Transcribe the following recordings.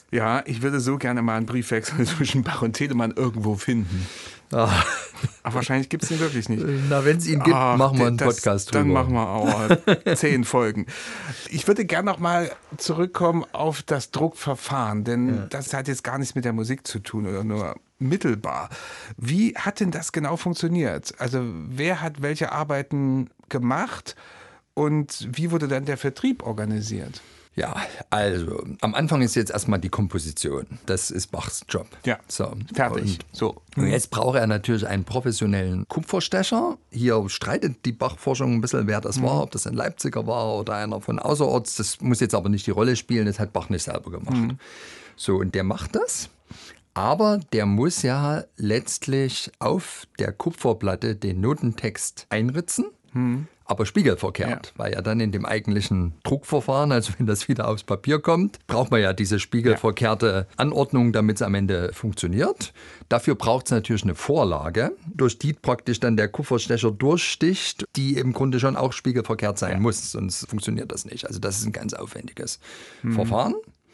Ja, ich würde so gerne mal einen Briefwechsel zwischen Bach und Telemann irgendwo finden. Ah. Aber wahrscheinlich gibt es ihn wirklich nicht. Na, wenn es ihn gibt, machen wir einen Podcast drüber. Dann machen wir auch 10 Folgen. Ich würde gerne noch mal zurückkommen auf das Druckverfahren, denn das hat jetzt gar nichts mit der Musik zu tun oder nur mittelbar. Wie hat denn das genau funktioniert? Also wer hat welche Arbeiten gemacht und wie wurde dann der Vertrieb organisiert? Ja, also am Anfang ist jetzt erstmal die Komposition. Das ist Bachs Job. Ja, so, fertig. Und jetzt braucht er natürlich einen professionellen Kupferstecher. Hier streitet die Bach-Forschung ein bisschen, wer das war, ob das ein Leipziger war oder einer von außerorts. Das muss jetzt aber nicht die Rolle spielen, das hat Bach nicht selber gemacht. So, und der macht das. Aber der muss ja letztlich auf der Kupferplatte den Notentext einritzen. Aber spiegelverkehrt, weil ja dann in dem eigentlichen Druckverfahren, also wenn das wieder aufs Papier kommt, braucht man ja diese spiegelverkehrte Anordnung, damit es am Ende funktioniert. Dafür braucht es natürlich eine Vorlage, durch die praktisch dann der Kupferstecher durchsticht, die im Grunde schon auch spiegelverkehrt sein muss, sonst funktioniert das nicht. Also das ist ein ganz aufwendiges Verfahren.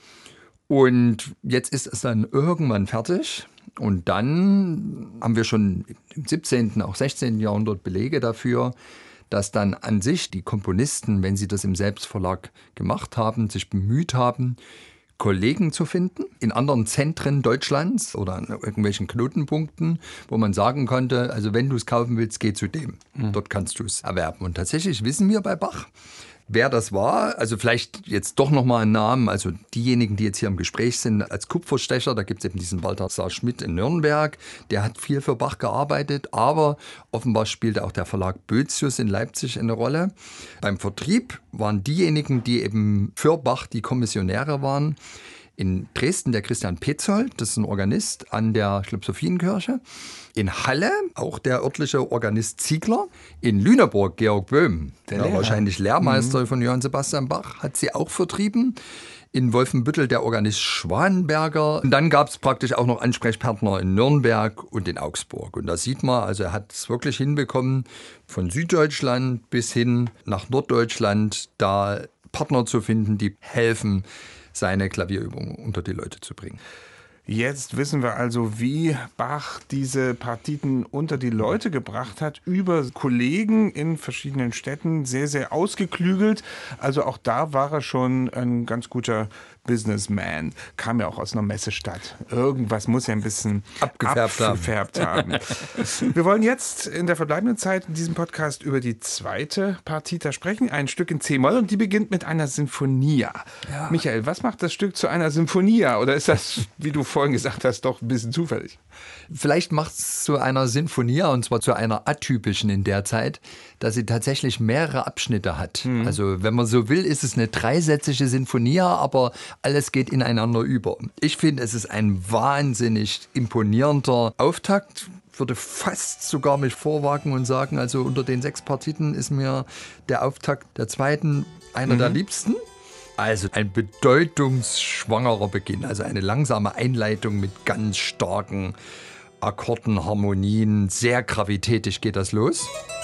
Und jetzt ist es dann irgendwann fertig. Und dann haben wir schon im 17., auch 16. Jahrhundert Belege dafür, dass dann an sich die Komponisten, wenn sie das im Selbstverlag gemacht haben, sich bemüht haben, Kollegen zu finden in anderen Zentren Deutschlands oder an irgendwelchen Knotenpunkten, wo man sagen konnte, also wenn du es kaufen willst, geh zu dem. Dort kannst du es erwerben. Und tatsächlich wissen wir bei Bach, wer das war, also vielleicht jetzt doch nochmal einen Namen, also diejenigen, die jetzt hier im Gespräch sind, als Kupferstecher, da gibt es eben diesen Balthasar Schmidt in Nürnberg, der hat viel für Bach gearbeitet, aber offenbar spielte auch der Verlag Boëthius in Leipzig eine Rolle. Beim Vertrieb waren diejenigen, die eben für Bach die Kommissionäre waren, in Dresden der Christian Petzold, das ist ein Organist an der, ich glaube, Sophienkirche. In Halle auch der örtliche Organist Ziegler. In Lüneburg Georg Böhm, der wahrscheinlich Lehrmeister von Johann Sebastian Bach, hat sie auch vertrieben. In Wolfenbüttel der Organist Schwanenberger. Und dann gab es praktisch auch noch Ansprechpartner in Nürnberg und in Augsburg. Und da sieht man, also er hat es wirklich hinbekommen, von Süddeutschland bis hin nach Norddeutschland da Partner zu finden, die helfen, seine Klavierübungen unter die Leute zu bringen. Jetzt wissen wir also, wie Bach diese Partiten unter die Leute gebracht hat, über Kollegen in verschiedenen Städten, sehr, sehr ausgeklügelt. Also auch da war er schon ein ganz guter Businessman. Kam ja auch aus einer Messestadt. Irgendwas muss ja ein bisschen abgefärbt haben. Wir wollen jetzt in der verbleibenden Zeit in diesem Podcast über die zweite Partita sprechen, ein Stück in C-Moll, und die beginnt mit einer Sinfonia. Ja. Michael, was macht das Stück zu einer Sinfonia? Oder ist das, wie du vorhin gesagt hast, doch ein bisschen zufällig? Vielleicht macht es zu einer Sinfonia, und zwar zu einer atypischen in der Zeit, dass sie tatsächlich mehrere Abschnitte hat. Also wenn man so will, ist es eine dreisätzige Sinfonia, aber alles geht ineinander über. Ich finde, es ist ein wahnsinnig imponierender Auftakt. Ich würde fast sogar mich vorwagen und sagen, also unter den 6 Partiten ist mir der Auftakt der zweiten einer der liebsten. Also ein bedeutungsschwangerer Beginn, also eine langsame Einleitung mit ganz starken Akkorden, Harmonien, sehr gravitätisch geht das los.